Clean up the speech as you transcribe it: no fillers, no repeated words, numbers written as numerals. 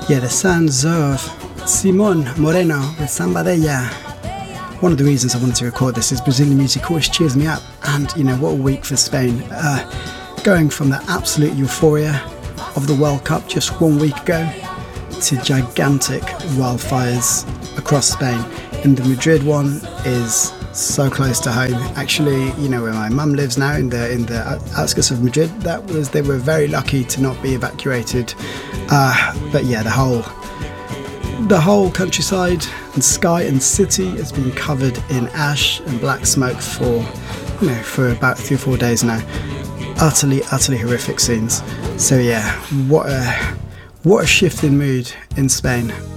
Yeah, the sounds of Simon Moreno with Samba de Ella. One of the reasons I wanted to record this is Brazilian music always cheers me up, and you know, what a week for Spain. Going from the absolute euphoria of the World Cup just 1 week ago to gigantic wildfires across Spain. And the Madrid one is so close to home. Actually, you know, where my mum lives now, in the outskirts of Madrid, they were very lucky to not be evacuated. But yeah, the whole countryside and sky and city has been covered in ash and black smoke for about 3 or 4 days now. Utterly horrific scenes. So yeah, what a shift in mood in Spain.